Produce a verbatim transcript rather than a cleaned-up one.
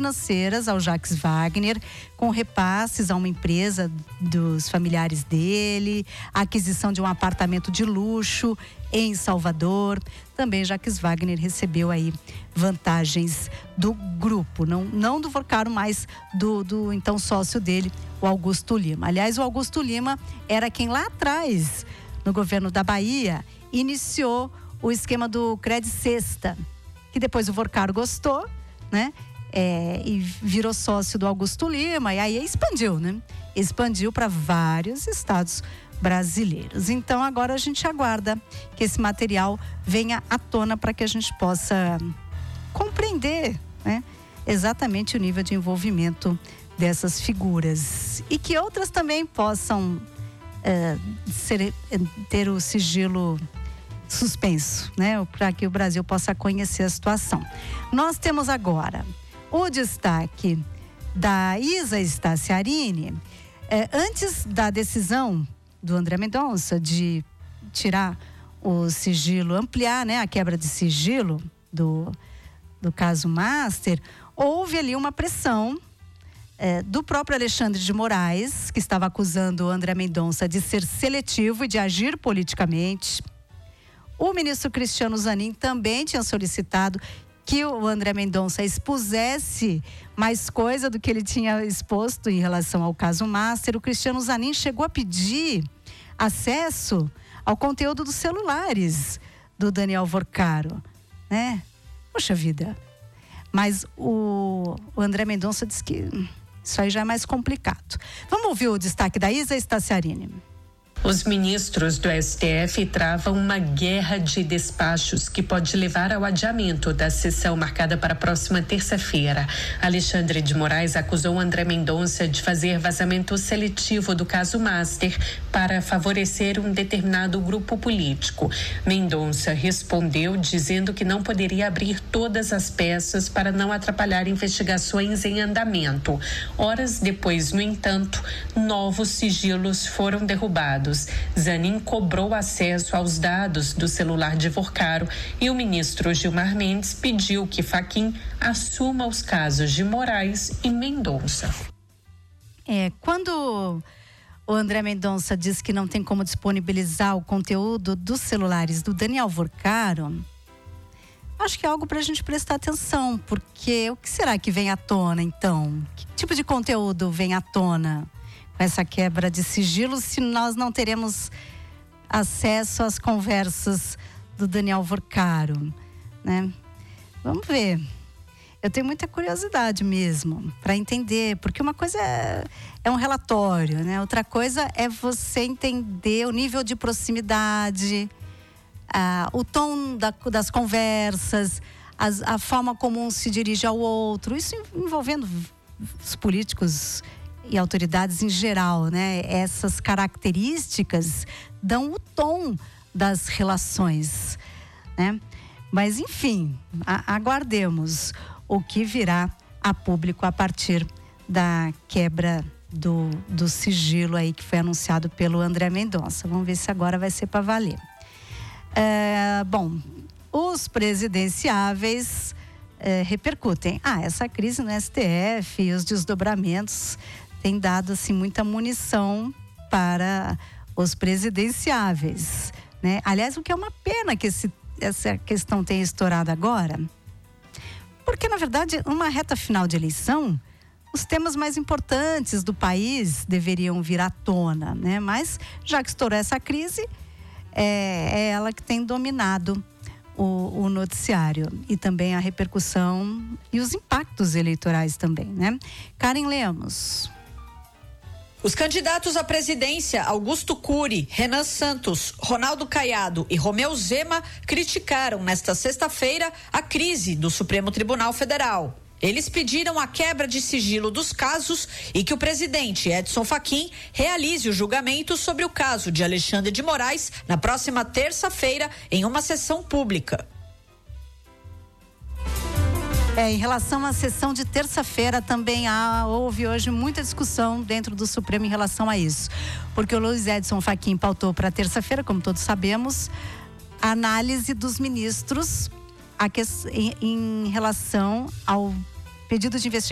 financeiras ao Jacques Wagner, com repasses a uma empresa dos familiares dele, a aquisição de um apartamento de luxo em Salvador. Também Jacques Wagner recebeu aí vantagens do grupo, não, não do Vorcaro, mas do, do então sócio dele, o Augusto Lima. Aliás, o Augusto Lima era quem lá atrás, no governo da Bahia, iniciou o esquema do Cred Sexta, que depois o Vorcaro gostou, né? É, e virou sócio do Augusto Lima, e aí expandiu, né? Expandiu para vários estados brasileiros. Então agora a gente aguarda que esse material venha à tona para que a gente possa compreender, né, exatamente o nível de envolvimento dessas figuras e que outras também possam é, ser, ter o sigilo suspenso, né, para que o Brasil possa conhecer a situação. Nós temos agora o destaque da Isa Staciarini. É, antes da decisão do André Mendonça de tirar o sigilo, ampliar, né, a quebra de sigilo do, do caso Master, houve ali uma pressão é, do próprio Alexandre de Moraes, que estava acusando o André Mendonça de ser seletivo e de agir politicamente. O ministro Cristiano Zanin também tinha solicitado que o André Mendonça expusesse mais coisa do que ele tinha exposto em relação ao caso Master. O Cristiano Zanin chegou a pedir acesso ao conteúdo dos celulares do Daniel Vorcaro, né? Poxa vida. Mas o, o André Mendonça disse que isso aí já é mais complicado. Vamos ouvir o destaque da Isa Staciarini. Os ministros do S T F travam uma guerra de despachos que pode levar ao adiamento da sessão marcada para a próxima terça-feira. Alexandre de Moraes acusou André Mendonça de fazer vazamento seletivo do caso Master para favorecer um determinado grupo político. Mendonça respondeu dizendo que não poderia abrir todas as peças para não atrapalhar investigações em andamento. Horas depois, no entanto, novos sigilos foram derrubados. Zanin cobrou acesso aos dados do celular de Vorcaro e o ministro Gilmar Mendes pediu que Fachin assuma os casos de Moraes e Mendonça. É, quando o André Mendonça diz que não tem como disponibilizar o conteúdo dos celulares do Daniel Vorcaro, acho que é algo para a gente prestar atenção, porque o que será que vem à tona então? Que tipo de conteúdo vem à tona com essa quebra de sigilo, se nós não teremos acesso às conversas do Daniel Vorcaro, né? Vamos ver. Eu tenho muita curiosidade mesmo para entender, porque uma coisa é, é um relatório, né? Outra coisa é você entender o nível de proximidade, ah, o tom da, das conversas, as, a forma como um se dirige ao outro, isso envolvendo os políticos e autoridades em geral, né? Essas características dão o tom das relações, né? Mas enfim, a, aguardemos o que virá a público a partir da quebra do, do sigilo aí que foi anunciado pelo André Mendonça. Vamos ver se agora vai ser para valer. É, bom, os presidenciáveis é, repercutem. Ah, essa crise no S T F e os desdobramentos tem dado assim muita munição para os presidenciáveis, né? Aliás, o que é uma pena que esse, essa questão tenha estourado agora, porque na verdade, numa reta final de eleição, os temas mais importantes do país deveriam vir à tona, né? Mas já que estourou essa crise, é, é ela que tem dominado o, o noticiário e também a repercussão e os impactos eleitorais também, né? Karen Lemos. Os candidatos à presidência, Augusto Cury, Renan Santos, Ronaldo Caiado e Romeu Zema, criticaram nesta sexta-feira a crise do Supremo Tribunal Federal. Eles pediram a quebra de sigilo dos casos e que o presidente Edson Fachin realize o julgamento sobre o caso de Alexandre de Moraes na próxima terça-feira em uma sessão pública. É, em relação à sessão de terça-feira, também há, houve hoje muita discussão dentro do Supremo em relação a isso. Porque o Luiz Edson Fachin pautou para terça-feira, como todos sabemos, a análise dos ministros a que, em, em relação ao pedido de investigação